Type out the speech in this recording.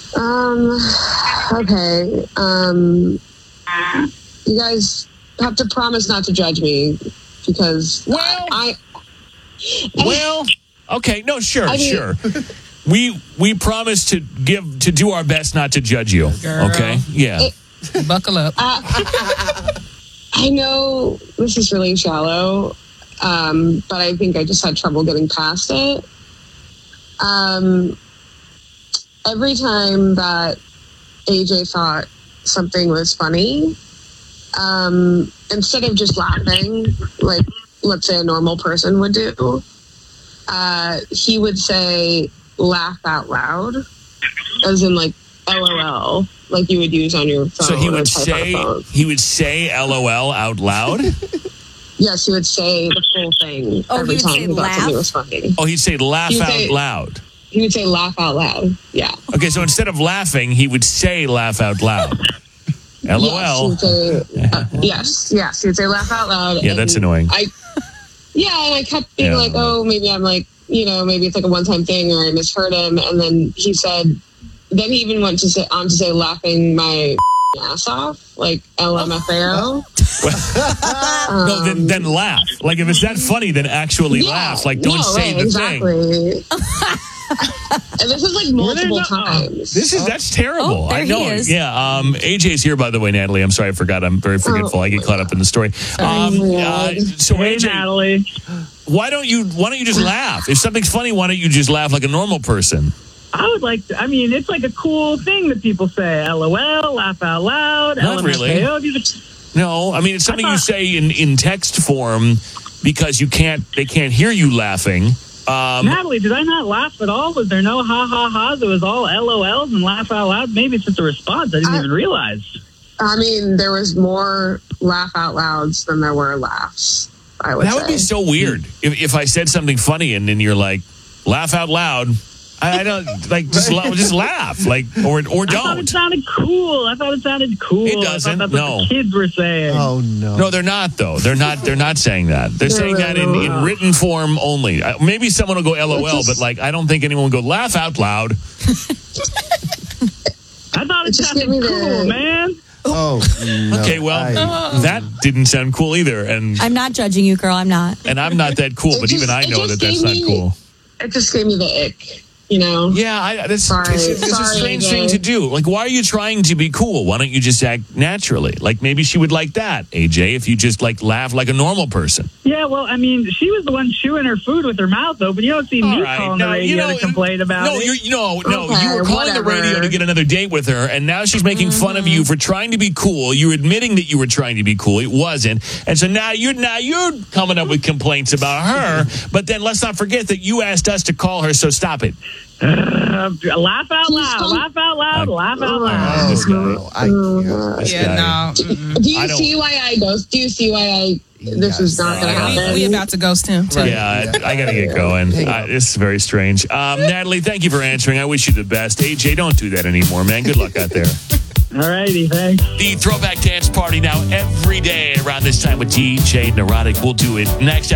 Okay. You guys have to promise not to judge me because okay, no, sure, I mean, sure. We promise to do our best not to judge you. Girl. Okay, yeah. Buckle up. I know this is really shallow, but I think I just had trouble getting past it. Every time that AJ thought something was funny, instead of just laughing, like let's say a normal person would do, he would say laugh out loud, as in like LOL, like you would use on your phone. So he would say LOL out loud? Yes, he would say the full thing every time he thought something was funny. Oh, he'd say laugh out loud. He would say laugh out loud. Yeah. Okay, so instead of laughing, he would say laugh out loud. LOL. Yes, he would say laugh out loud. Yeah, that's annoying. And I kept being like, oh, maybe I'm like, maybe it's like a one-time thing or I misheard him. And then he said, then he even went on to say laughing my ass off, like LMFAO. No, then laugh. Like if it's that funny, then actually laugh. Like don't say the thing. And this is like multiple times. That's terrible. Oh, there I know. he is. Yeah. AJ's here, by the way, Natalie. I'm sorry, I forgot. I'm very forgetful. I get caught up in the story. So hey, AJ, Natalie, why don't you just laugh? If something's funny, why don't you just laugh like a normal person? I would like to. I mean, it's like a cool thing that people say. LOL, laugh out loud. Not really. No, I mean it's something you say in text form because they can't hear you laughing. Natalie, did I not laugh at all? Was there no ha-ha-ha's? It was all LOLs and laugh out loud? Maybe it's just a response. I didn't even realize. I mean, there was more laugh out louds than there were laughs, I would say. That would be so weird if I said something funny and then you're like, laugh out loud. I don't like just laugh like or don't. I thought it sounded cool. It doesn't. That's what the kids were saying. Oh no. No, they're not though. They're not saying that. They're saying that in written form only. Maybe someone will go LOL, but like I don't think anyone will go laugh out loud. I thought it sounded cool, man. Oh, no. Okay, well, that didn't sound cool either, and I'm not judging you, girl. I'm not. And I'm not that cool, but even I know that's not cool. It just gave me the ick. Yeah, it's a strange thing to do. Like, why are you trying to be cool? Why don't you just act naturally? Like, maybe she would like that, AJ, if you just, like, laugh like a normal person. Yeah, well, I mean, she was the one chewing her food with her mouth open. You don't see me calling the radio to complain about it. You were calling the radio to get another date with her, and now she's making fun of you for trying to be cool. You're admitting that you were trying to be cool. It wasn't. And so now you're coming up with complaints about her, but then let's not forget that you asked us to call her, so stop it. Laugh out loud. Laugh out loud. Laugh out loud. This guy. Do you see why I ghost? Do you see why I? This is not going to happen. We about to ghost him too. Yeah, I got to get going. This is very strange. Natalie, thank you for answering. I wish you the best. AJ, don't do that anymore, man. Good luck out there. All righty, thanks. The Throwback Dance Party now every day around this time with DJ Neurotic. We'll do it next.